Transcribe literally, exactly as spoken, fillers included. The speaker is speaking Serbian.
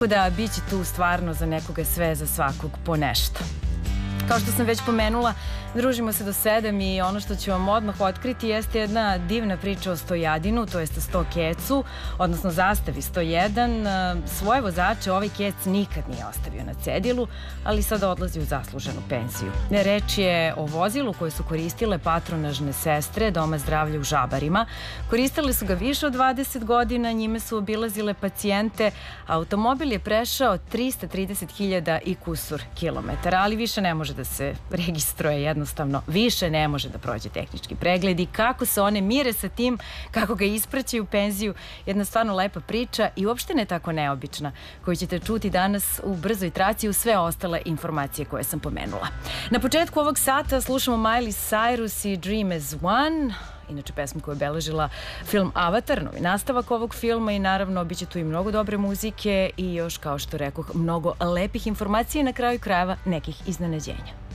Da, bit će tu stvarno za nekoga sve, za svakog po nešto. Kao što sam već pomenula, družimo se do sedam i ono što ću vam odmah otkriti jeste jedna divna priča o Stojadinu, to jest o sto kecu, odnosno zastavi sto jedan. Svoje vozače ovaj kec nikad nije ostavio na cedilu, ali sada odlazi u zasluženu penziju. Reč je o vozilu koje su koristile patronažne sestre Doma zdravlja u Žabarima. Koristile su ga više od dvadeset godina, njime su obilazile pacijente. Automobil je prešao trista trideset hiljada i kusur kilometara, ali više ne može da se registruje, jednostavno više ne može da prođe tehnički pregled. I kako se one mire sa tim, kako ga ispraćaju u penziju, jedna stvarno lepa priča i uopšte ne tako neobična, koju ćete čuti danas u brzoj traci u sve ostale informacije koje sam pomenula. Na početku ovog sata slušamo Miley Cyrus i Dream as One, inače pesmu koju je obeležila film Avatar, novi nastavak ovog filma, i naravno bit će tu i mnogo dobre muzike i još, kao što rekoh, mnogo lepih informacija i na kraju krajeva nekih iznenađenja.